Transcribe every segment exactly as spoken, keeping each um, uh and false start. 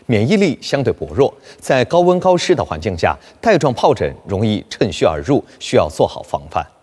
免疫力相对薄弱，在高温高湿的环境下，带状疱疹容易趁虚而入，需要做好防范。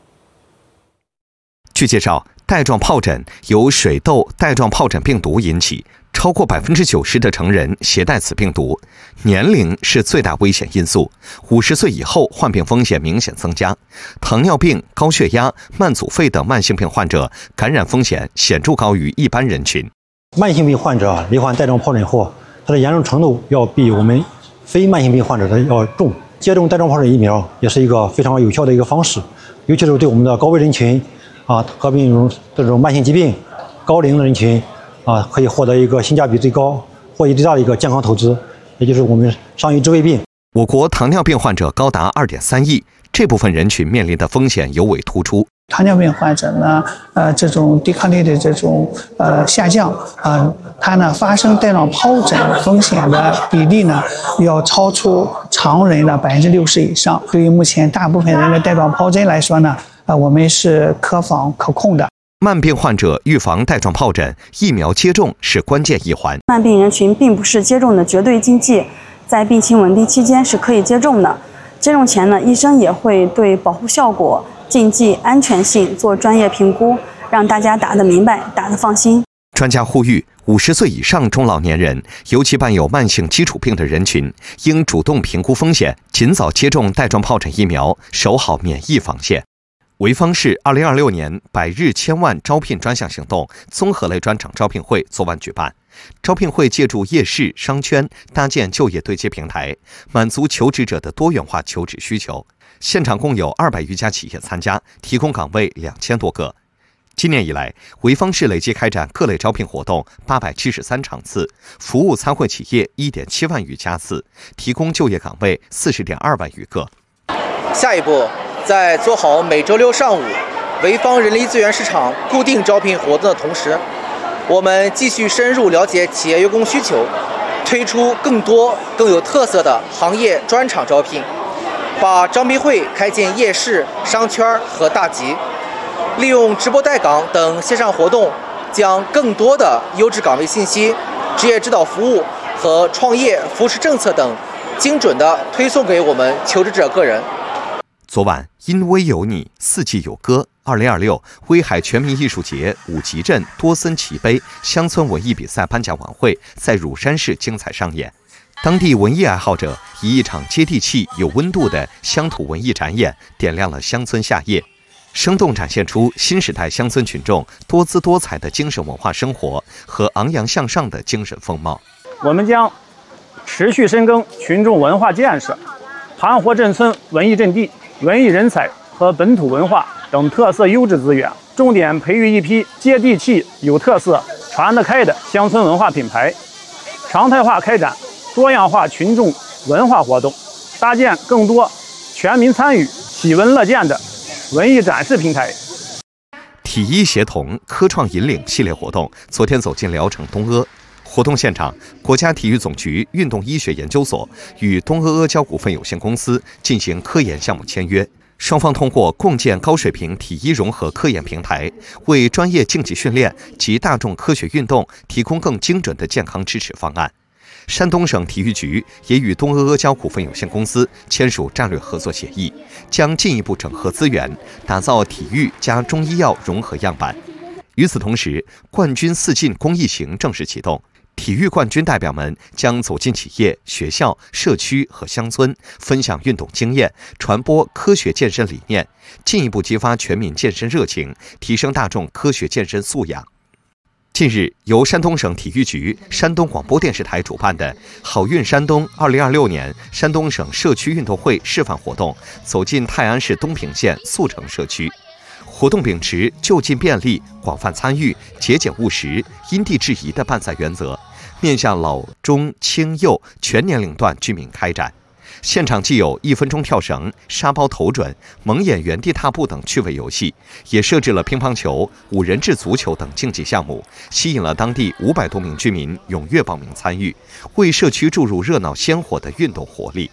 据介绍，带状疱疹由水痘带状疱疹病毒引起，超过百分之九十的成人携带此病毒，年龄是最大危险因素。五十岁以后患病风险明显增加，糖尿病、高血压、慢阻肺等慢性病患者感染风险显著高于一般人群。 慢性病患者罹患带状疱疹后，它的严重程度要比我们非慢性病患者的要重。接种带状疱疹疫苗也是一个非常有效的一个方式，尤其是对我们的高危人群啊，合并这种慢性疾病、高龄的人群啊，可以获得一个性价比最高、获益最大的一个健康投资，也就是我们上医治未病。 我国糖尿病患者高达二点三亿，这部分人群面临的风险尤为突出。 糖尿病患者呢，呃，这种抵抗力的这种呃下降啊、呃，它呢发生带状疱疹风险的比例呢，要超出常人的百分之六十以上。对于目前大部分人的带状疱疹来说呢，呃，我们是可防可控的。 慢病患者预防带状疱疹，疫苗接种是关键一环。 慢病人群并不是接种的绝对禁忌，在病情稳定期间是可以接种的。接种前呢，医生也会对保护效果、禁忌、安全性做专业评估，让大家打得明白，打得放心。 专家呼吁，五十岁以上中老年人，尤其伴有慢性基础病的人群，应主动评估风险，尽早接种带状疱疹疫苗，守好免疫防线。潍坊市二零二六年百日千万招聘专项行动综合类专场招聘会昨晚举办。招聘会借助夜市、商圈搭建就业对接平台，满足求职者的多元化求职需求。现场共有二百余家企业参加，提供岗位两千多个。今年以来，潍坊市累计开展各类招聘活动八百七十三场次，服务参会企业一点七万余家次，提供就业岗位四十点二万余个。 下一步，在做好每周六上午潍坊人力资源市场固定招聘活动的同时，我们继续深入了解企业员工需求，推出更多更有特色的行业专场招聘，把招聘会开进夜市、商圈和大集，利用直播带岗等线上活动，将更多的优质岗位信息、职业指导服务和创业扶持政策等精准地推送给我们求职者个人。 昨晚，因微有你，四季有歌。二零二六威海全民艺术节五集镇多森旗杯乡村文艺比赛颁奖晚会在乳山市精彩上演。当地文艺爱好者以一场接地气、有温度的乡土文艺展演，点亮了乡村夏夜，生动展现出新时代乡村群众多姿多彩的精神文化生活和昂扬向上的精神风貌。 我们将持续深耕群众文化建设，盘活镇村文艺阵地、文艺人才和本土文化等特色优质资源，重点培育一批接地气、有特色、传得开的乡村文化品牌，常态化开展多样化群众文化活动，搭建更多全民参与、喜闻乐见的文艺展示平台。 体医协同、科创引领系列活动昨天走进聊城东阿。活动现场，国家体育总局运动医学研究所与东阿阿胶股份有限公司进行科研项目签约。双方通过共建高水平体医融合科研平台，为专业竞技训练及大众科学运动提供更精准的健康支持方案。山东省体育局也与东阿阿胶股份有限公司签署战略合作协议，将进一步整合资源，打造体育加中医药融合样板。与此同时，冠军四进公益行正式启动。体育冠军代表们将走进企业、学校、社区和乡村，分享运动经验，传播科学健身理念，进一步激发全民健身热情，提升大众科学健身素养。近日，由山东省体育局、山东广播电视台主办的“好运山东”二零二六年山东省社区运动会示范活动走进泰安市东平县速城社区。活动秉持就近便利、广泛参与、节俭务实、因地制宜的办赛原则，面向老中青幼全年龄段居民开展。现场既有一分钟跳绳、沙包投准、蒙眼原地踏步等趣味游戏，也设置了乒乓球、五人制足球等竞技项目，吸引了当地五百多名居民踊跃报名参与，为社区注入热闹鲜活的运动活力。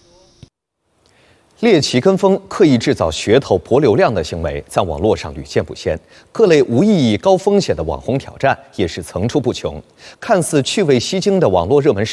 猎奇跟风、刻意制造噱头博流量的行为在网络上屡见不鲜，各类无意义、高风险的网红挑战也是层出不穷。看似趣味吸睛的网络热门视